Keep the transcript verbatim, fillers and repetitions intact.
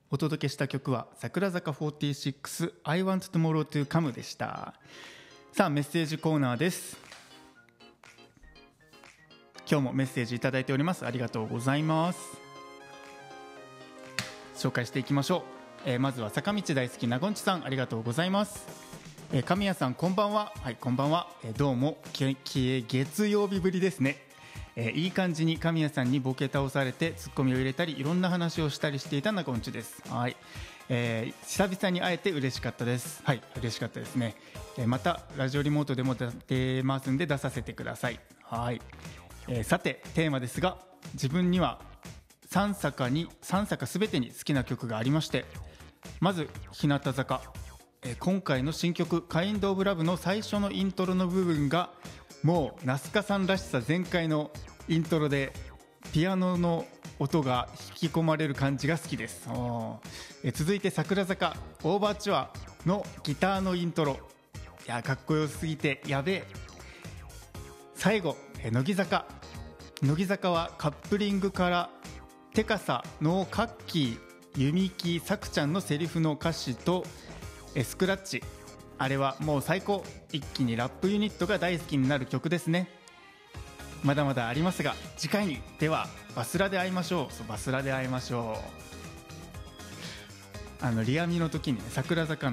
お届けした曲は桜坂フォーティーシックス I Want Tomorrow to Come でした。さあメッセージコーナーです。今日もメッセージいただいております。ありがとうございます。紹介していきましょう。えー、まずは坂道大好きなごんちさん、ありがとうございます。えー、神谷さんこんばんは。はい、こんばんは。えー、どうもきき月曜日ぶりですね。えー、いい感じに神谷さんにボケ倒されてツッコミを入れたりいろんな話をしたりしていたなごんちです。はい、えー、久々に会えて嬉しかったです。はい、嬉しかったですね。えー、またラジオリモートでも出ますんで出させてください。はい、えー、さてテーマですが、自分にはさん坂にさん坂すべてに好きな曲がありまして、まず日向坂、えー、今回の新曲カインドオブラブの最初のイントロの部分がもう那須川さんらしさ全開のイントロでピアノの音が引き込まれる感じが好きです。え続いて桜坂オーバーチュアのギターのイントロ、いやかっこよすぎてやべえ。最後乃木坂乃木坂はカップリングからテカサのカッキー弓木さくちゃんのセリフの歌詞とスクラッチ、あれはもう最高。一気にラップユニットが大好きになる曲ですね。まだまだありますが次回に。ではバスラで会いましょう。そうバスラで会いましょう。あのリアミの時に、ね、桜坂